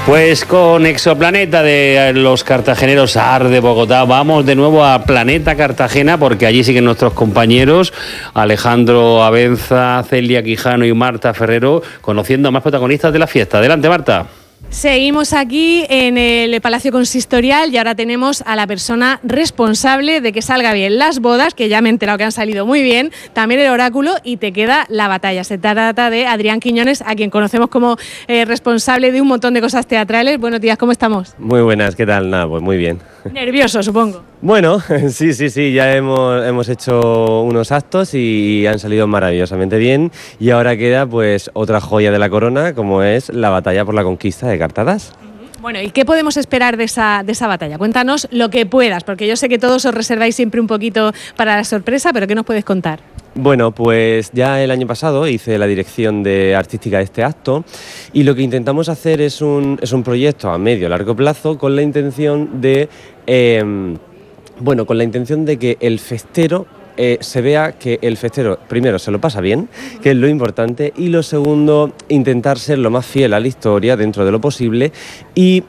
Pues con Exoplaneta de los cartageneros AR de Bogotá, vamos de nuevo a Planeta Cartagena, porque allí siguen nuestros compañeros Alejandro Abenza, Celia Quijano y Marta Ferrero, conociendo a más protagonistas de la fiesta. Adelante, Marta. Seguimos aquí en el Palacio Consistorial y ahora tenemos a la persona responsable de que salga bien las bodas, que ya me he enterado que han salido muy bien, también el oráculo, y te queda la batalla. Se trata de Adrián Quiñones, a quien conocemos como responsable de un montón de cosas teatrales. Buenos días, ¿cómo estamos? Muy buenas, ¿qué tal? Nada, pues muy bien. Nervioso, supongo. Bueno, sí, ya hemos hecho unos actos y han salido maravillosamente bien, y ahora queda pues otra joya de la corona, como es la batalla por la conquista de Cartadas. Bueno, ¿y qué podemos esperar de esa batalla? Cuéntanos lo que puedas, porque yo sé que todos os reserváis siempre un poquito para la sorpresa, pero ¿qué nos puedes contar? Bueno, pues ya el año pasado hice la dirección artística de este acto, y lo que intentamos hacer es un proyecto a medio largo plazo con la intención de que el festero se vea que el festero, primero, se lo pasa bien, que es lo importante, y lo segundo, intentar ser lo más fiel a la historia dentro de lo posible y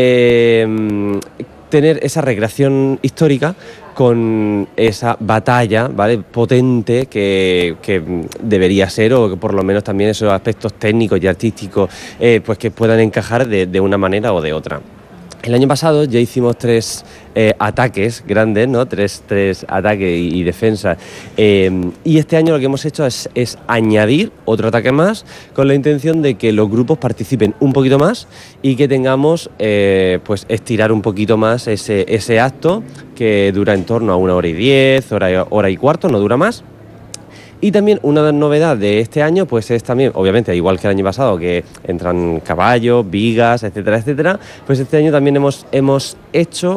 tener esa recreación histórica con esa batalla, ¿vale?, potente que debería ser, o que por lo menos también esos aspectos técnicos y artísticos pues que puedan encajar de una manera o de otra. El año pasado ya hicimos 3 ataques grandes, ¿no? Tres ataques y defensas. Y este año lo que hemos hecho es añadir otro ataque más, con la intención de que los grupos participen un poquito más y que tengamos pues estirar un poquito más ese acto, que dura en torno a 1 hora y 10, hora y cuarto, no dura más. Y también una novedad de este año, pues es también, obviamente, igual que el año pasado, que entran caballos, vigas, etcétera, pues este año también hemos hecho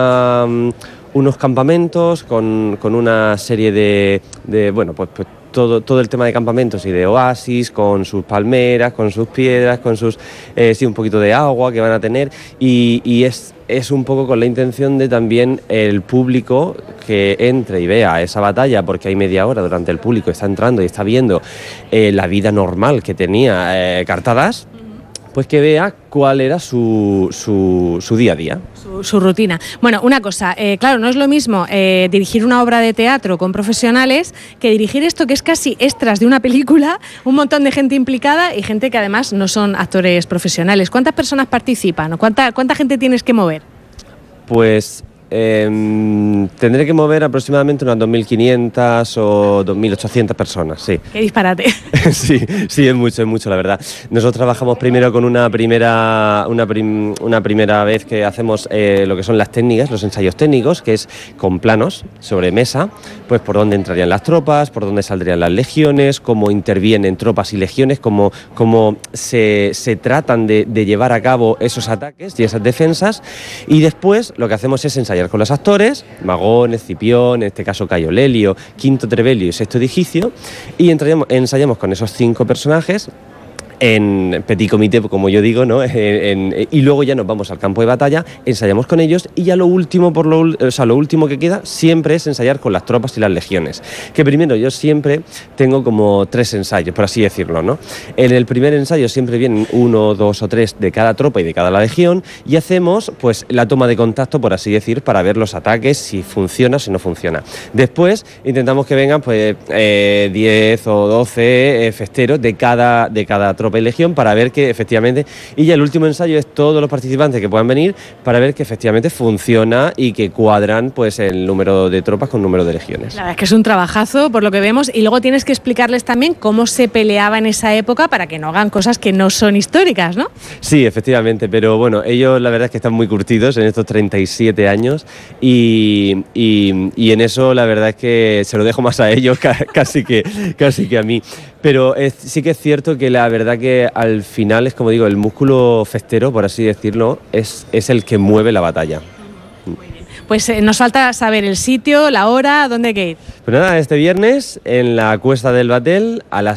unos campamentos con una serie de pues todo el tema de campamentos y de oasis, con sus palmeras, con sus piedras, con sus un poquito de agua que van a tener, y es un poco con la intención de también el público que entre y vea esa batalla, porque hay media hora durante el público está entrando y está viendo la vida normal que tenía Cartadas, pues que vea cuál era su día a día. Su rutina. Bueno, una cosa, claro, no es lo mismo dirigir una obra de teatro con profesionales que dirigir esto, que es casi extras de una película, un montón de gente implicada y gente que además no son actores profesionales. ¿Cuántas personas participan? ¿Cuánta gente tienes que mover? Pues tendré que mover aproximadamente unas 2.500 o 2.800 personas, sí. ¡Qué disparate! Sí, es mucho, la verdad. Nosotros trabajamos primero con una primera vez que hacemos lo que son las técnicas, los ensayos técnicos, que es con planos sobre mesa, pues por dónde entrarían las tropas, por dónde saldrían las legiones, cómo intervienen tropas y legiones, cómo se tratan de llevar a cabo esos ataques y esas defensas, y después lo que hacemos es ensayar con los actores, Magón, Escipión, en este caso Cayo Lelio, Quinto Trevelio y Sexto Edificio, y ensayamos con esos 5 personajes en petit comité, como yo digo, ¿no? Y luego ya nos vamos al campo de batalla, ensayamos con ellos, y ya lo último que queda siempre es ensayar con las tropas y las legiones. Que primero yo siempre tengo como 3 ensayos, por así decirlo, ¿no? En el primer ensayo siempre vienen 1, 2 o 3 de cada tropa y de cada legión, y hacemos pues la toma de contacto, por así decir, para ver los ataques, si funciona o si no funciona. Después intentamos que vengan pues 10 o 12 festeros de cada tropa y legión, para ver que efectivamente, y ya el último ensayo es todos los participantes que puedan venir, para ver que efectivamente funciona y que cuadran pues el número de tropas con el número de legiones. La verdad es que es un trabajazo, por lo que vemos, y luego tienes que explicarles también cómo se peleaba en esa época para que no hagan cosas que no son históricas, ¿no? Sí, efectivamente, pero bueno, ellos la verdad es que están muy curtidos en estos 37 años y en eso la verdad es que se lo dejo más a ellos casi que a mí. Pero sí que es cierto que la verdad que al final es, como digo, el músculo festero, por así decirlo, es el que mueve la batalla. Pues nos falta saber el sitio, la hora, dónde hay que ir. Pues nada, este viernes en la Cuesta del Batel a las